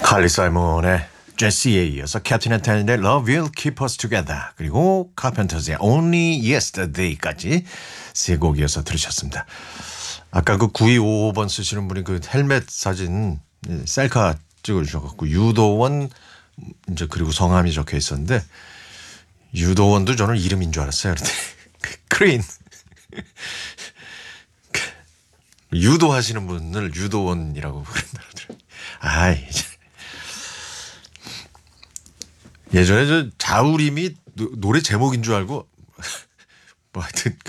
칼리 사이먼의 제시에 이어서 캡틴 앤 텐의 Love Will Keep Us Together 그리고 카펜터즈의 Only Yesterday까지 세 곡 이어서 들으셨습니다. 아까 그 9255번 쓰시는 분이 그 헬멧 사진 셀카 찍어주셔갖고 유도원 이제 그리고 성함이 적혀 있었는데 유도원도 저는 이름인 줄 알았어요. 크레인 유도하시는 분을 유도원이라고 부른다 그러더라고요. 아이 예전에 저 자우림이 노래 제목인 줄 알고 뭐 하여튼